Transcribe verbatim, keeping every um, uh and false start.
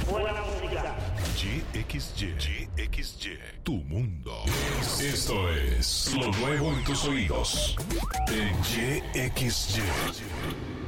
Buena música. Y X Y. Y X Y. Tu mundo. Esto es lo nuevo en tus oídos. En Y X Y.